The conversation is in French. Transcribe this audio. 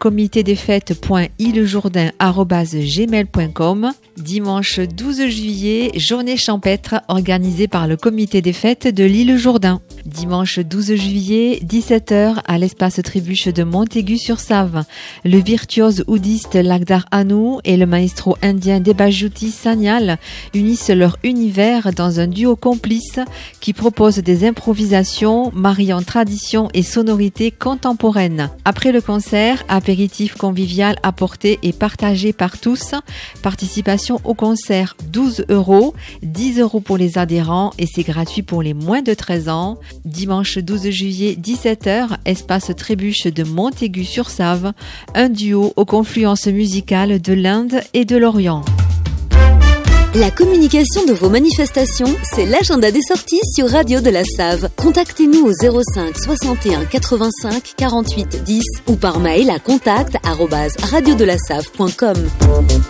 comitédesfêtes.ilejourdain@gmail.com. Dimanche 12 juillet, journée champêtre organisée par le comité des fêtes de l'île Jourdain. Dimanche 12 juillet, 17h à l'espace Trébuche de Montaigu-sur-Save. Le virtuose oudiste Lagdar Anu et le maestro indien Debajyoti Sanyal unissent leur univers dans un duo complice qui propose des improvisations mariant tradition et sonorité contemporaine. Après le concert, apéritif convivial apporté et partagé par tous. Participation au concert 12 €, 10 € pour les adhérents et c'est gratuit pour les moins de 13 ans. Dimanche 12 juillet, 17h, espace Trébuche de Montaigu-sur-Save, un duo aux confluences musicales de l'Inde et de l'Orient. La communication de vos manifestations, c'est l'agenda des sorties sur Radio de la Save. Contactez-nous au 05 61 85 48 10 ou par mail à contact@radiodelasave.com.